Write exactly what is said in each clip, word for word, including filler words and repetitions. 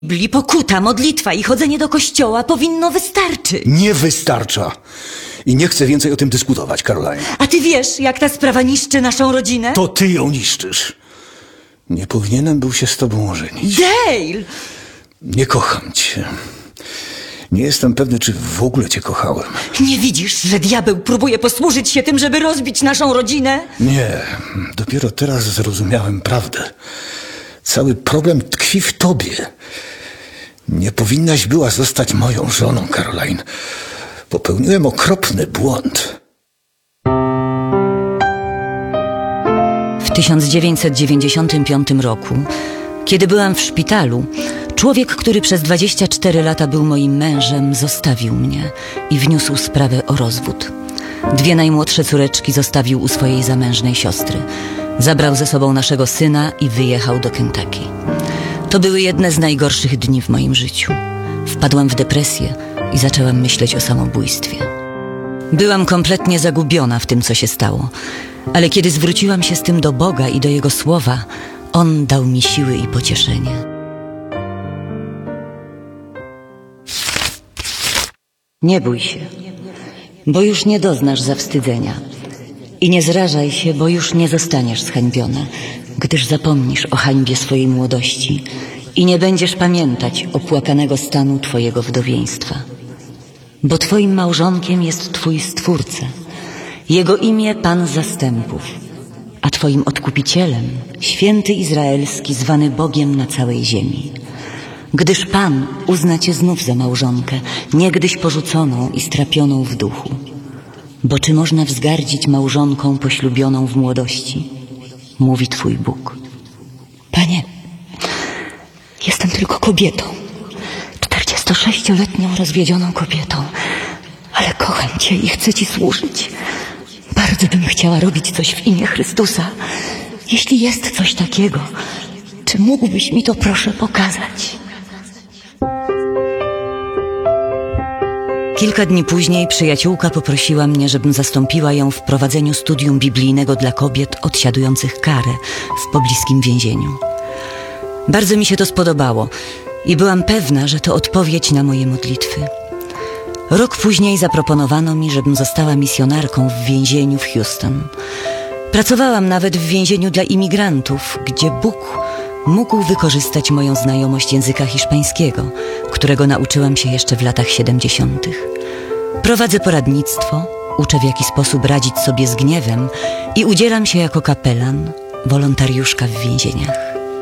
Bibli, pokuta, modlitwa i chodzenie do kościoła powinno wystarczyć. Nie wystarcza. I nie chcę więcej o tym dyskutować, Caroline. A ty wiesz, jak ta sprawa niszczy naszą rodzinę? To ty ją niszczysz. Nie powinienem był się z tobą ożenić. Dale! Nie kocham cię. Nie jestem pewny, czy w ogóle cię kochałem. Nie widzisz, że diabeł próbuje posłużyć się tym, żeby rozbić naszą rodzinę? Nie. Dopiero teraz zrozumiałem prawdę. Cały problem tkwi w tobie. Nie powinnaś była zostać moją żoną, Caroline. Popełniłem okropny błąd. W tysiąc dziewięćset dziewięćdziesiątym piątym roku, kiedy byłam w szpitalu, człowiek, który przez dwadzieścia cztery lata był moim mężem, zostawił mnie i wniósł sprawę o rozwód. Dwie najmłodsze córeczki zostawił u swojej zamężnej siostry. Zabrał ze sobą naszego syna i wyjechał do Kentucky. To były jedne z najgorszych dni w moim życiu. Wpadłam w depresję i zaczęłam myśleć o samobójstwie. Byłam kompletnie zagubiona w tym, co się stało. Ale kiedy zwróciłam się z tym do Boga i do Jego słowa, On dał mi siły i pocieszenie. Nie bój się, bo już nie doznasz zawstydzenia. I nie zrażaj się, bo już nie zostaniesz zhańbiona, gdyż zapomnisz o hańbie swojej młodości i nie będziesz pamiętać opłakanego stanu twojego wdowieństwa. Bo twoim małżonkiem jest twój Stwórca, Jego imię Pan Zastępów, a twoim Odkupicielem Święty Izraelski, zwany Bogiem na całej ziemi. Gdyż Pan uzna cię znów za małżonkę, niegdyś porzuconą i strapioną w duchu. Bo czy można wzgardzić małżonką poślubioną w młodości? Mówi twój Bóg. Panie, jestem tylko kobietą, czterdziestosześcioletnią rozwiedzioną kobietą, ale kocham cię i chcę ci służyć. Bardzo bym chciała robić coś w imię Chrystusa. Jeśli jest coś takiego, czy mógłbyś mi to proszę pokazać? Kilka dni później przyjaciółka poprosiła mnie, żebym zastąpiła ją w prowadzeniu studium biblijnego dla kobiet odsiadujących karę w pobliskim więzieniu. Bardzo mi się to spodobało i byłam pewna, że to odpowiedź na moje modlitwy. Rok później zaproponowano mi, żebym została misjonarką w więzieniu w Houston. Pracowałam nawet w więzieniu dla imigrantów, gdzie Bóg mógł wykorzystać moją znajomość języka hiszpańskiego, którego nauczyłam się jeszcze w latach siedemdziesiątych. Prowadzę poradnictwo, uczę w jaki sposób radzić sobie z gniewem i udzielam się jako kapelan, wolontariuszka w więzieniach.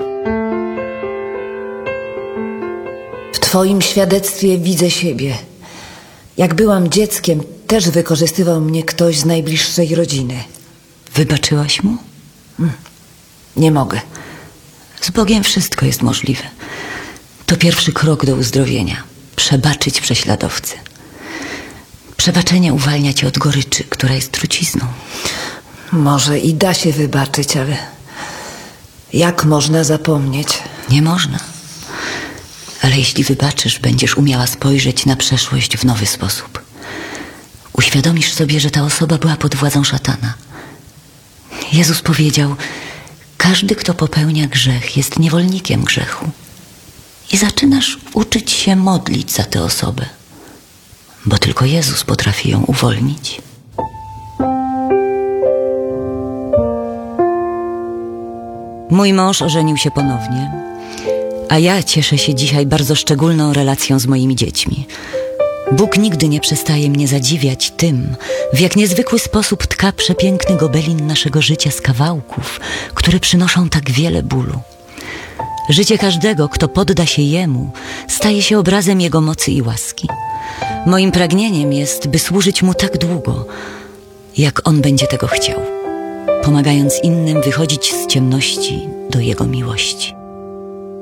W twoim świadectwie widzę siebie. Jak byłam dzieckiem, też wykorzystywał mnie ktoś z najbliższej rodziny. Wybaczyłaś mu? Hmm. Nie mogę. Z Bogiem wszystko jest możliwe. To pierwszy krok do uzdrowienia. Przebaczyć prześladowcy. Przebaczenie uwalnia cię od goryczy, która jest trucizną. Może i da się wybaczyć, ale jak można zapomnieć? Nie można. Ale jeśli wybaczysz, będziesz umiała spojrzeć na przeszłość w nowy sposób. Uświadomisz sobie, że ta osoba była pod władzą szatana. Jezus powiedział: każdy, kto popełnia grzech, jest niewolnikiem grzechu. I zaczynasz uczyć się modlić za tę osobę, bo tylko Jezus potrafi ją uwolnić. Mój mąż ożenił się ponownie, a ja cieszę się dzisiaj bardzo szczególną relacją z moimi dziećmi. Bóg nigdy nie przestaje mnie zadziwiać tym, w jak niezwykły sposób tka przepiękny gobelin naszego życia z kawałków, które przynoszą tak wiele bólu. Życie każdego, kto podda się Jemu, staje się obrazem Jego mocy i łaski. Moim pragnieniem jest, by służyć Mu tak długo, jak On będzie tego chciał, pomagając innym wychodzić z ciemności do Jego miłości.